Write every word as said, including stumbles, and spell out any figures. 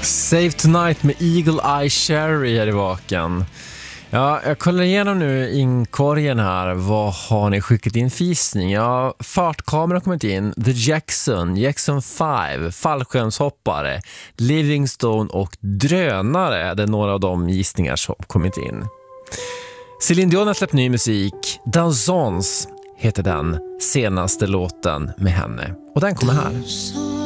Save Tonight med Eagle Eye Cherry här i vaken. Ja, jag kollar igenom nu inkorgen här. Vad har ni skickat in fisning? Ja, fartkamera har kommit in. The Jackson, Jackson fem, fallskärmshoppare, Livingstone och drönare. Det är några av de gissningar som kommit in. Céline Dion har släppt ny musik. Dansons heter den senaste låten med henne. Och den kommer här.